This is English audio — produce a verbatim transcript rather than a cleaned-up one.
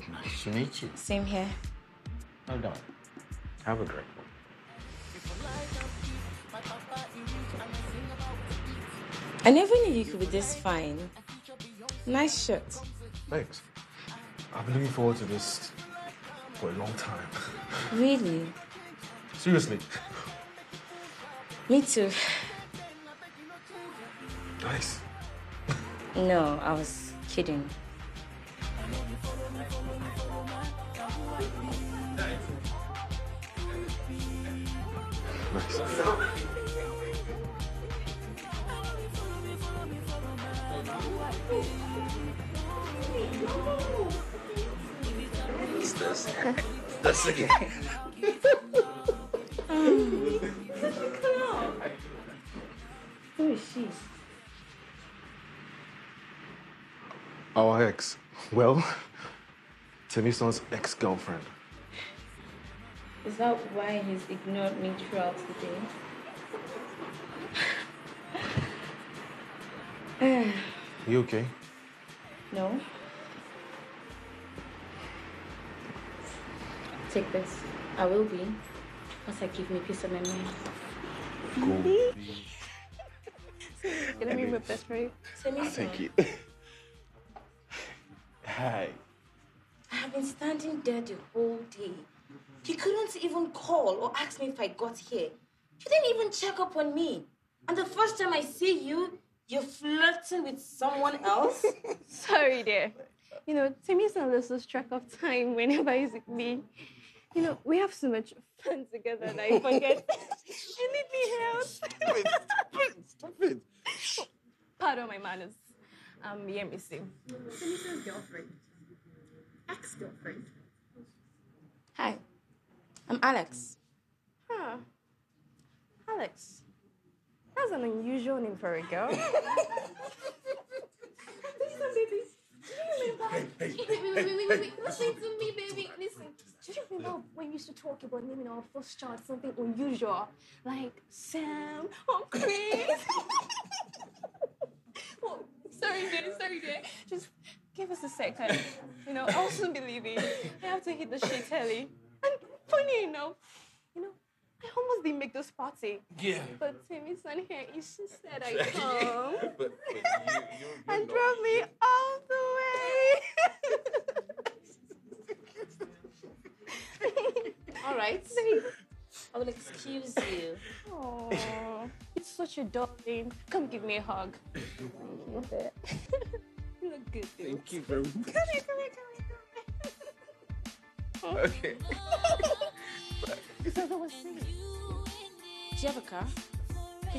Nice to meet you. Same here. Hold on. Have a drink. I never knew you could be this fine. Nice shirt. Thanks. I've been looking forward to this for a long time. Really? Seriously. Me too. Nice. No, I was kidding. Nice. What's this? This again. Who is she? Our ex. Well, Timmy's ex-girlfriend. Is that why he's ignored me throughout the day? You okay? No. Take this. I will be. Once I give me peace of my mind. Cool. Let me whip this for you. Send me some. Thank you. Hi. I have been standing there the whole day. You couldn't even call or ask me if I got here. You didn't even check up on me. And the first time I see you, you're flirting with someone else? Sorry, dear. You know, Timmy's-san loses track of time whenever he's with me. You know, we have so much fun together that I forget anything else. Stop it. Stop it. Stop it. Pardon my manners. Um, yeah, Missy. Timmy's girlfriend. Ex-girlfriend. Hi, I'm Alex. Huh. Alex. That's an unusual name for a girl. Listen, baby. Do you remember? Hey, hey, wait, wait, wait, wait, wait, wait. Listen to me, baby. Listen. Do you remember when we used to talk about naming our first child something unusual? Like Sam or Chris? Oh, sorry, dear. Sorry, dear. Just give us a second. You know, I'll soon be leaving. I have to hit the shit early. And funny enough, you know, I almost didn't make this party. Yeah. But Timmy's son here, he just said I come. but, but you, you, And drove me all the way. All right. I will excuse you. Oh, it's such a darling. Come give me a hug. You look good, dude. Thank you very much. Come here, come here, come here, come here. Okay. So that was saying. Do you have a car?